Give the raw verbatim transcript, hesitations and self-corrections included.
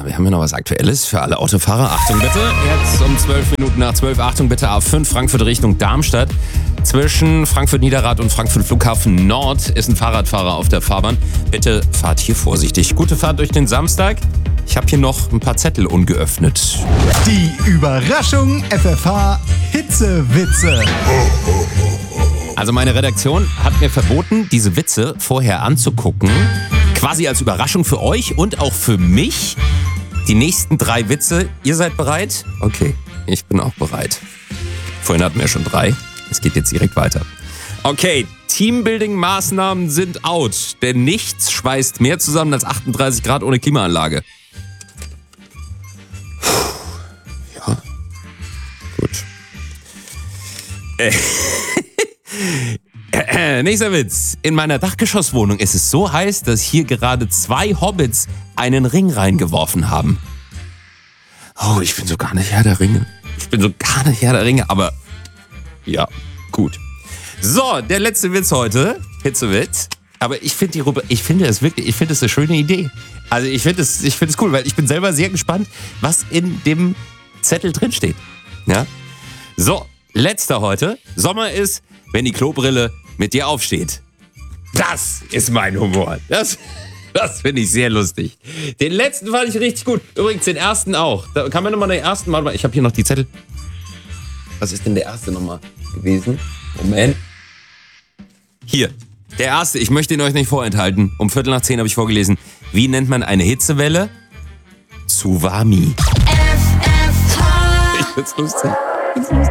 wir haben ja noch was Aktuelles für alle Autofahrer. Achtung bitte, jetzt um zwölf Minuten nach zwölf. Achtung bitte, A fünf Frankfurt Richtung Darmstadt. Zwischen Frankfurt-Niederrad und Frankfurt Flughafen Nord ist ein Fahrradfahrer auf der Fahrbahn. Bitte fahrt hier vorsichtig. Gute Fahrt durch den Samstag. Ich habe hier noch ein paar Zettel ungeöffnet. Die Überraschung F F H Hitzewitze. Also meine Redaktion hat mir verboten, diese Witze vorher anzugucken. Quasi als Überraschung für euch und auch für mich. Die nächsten drei Witze. Ihr seid bereit? Okay, ich bin auch bereit. Vorhin hatten wir schon drei. Es geht jetzt direkt weiter. Okay, Teambuilding-Maßnahmen sind out. Denn nichts schweißt mehr zusammen als achtunddreißig Grad ohne Klimaanlage. Ja, gut. Äh. Nächster Witz. In meiner Dachgeschosswohnung ist es so heiß, dass hier gerade zwei Hobbits einen Ring reingeworfen haben. Oh, ich bin so gar nicht Herr der Ringe. Ich bin so gar nicht Herr der Ringe, aber ja, gut. So, der letzte Witz heute. Hitzewitz. Aber ich finde die Rubrik, ich finde es wirklich, ich finde es eine schöne Idee. Also ich finde es, ich finde es cool, weil ich bin selber sehr gespannt, was in dem Zettel drin steht. Ja? So, letzter heute. Sommer ist, wenn die Klobrille mit dir aufsteht. Das ist mein Humor. Das, das finde ich sehr lustig. Den letzten fand ich richtig gut. Übrigens den ersten auch. Da kann man nochmal den ersten mal. Ich habe hier noch die Zettel. Was ist denn der erste nochmal gewesen? Moment. Hier. Der erste. Ich möchte ihn euch nicht vorenthalten. Um Viertel nach zehn habe ich vorgelesen. Wie nennt man eine Hitzewelle? Tsunami. Ich find's lustig.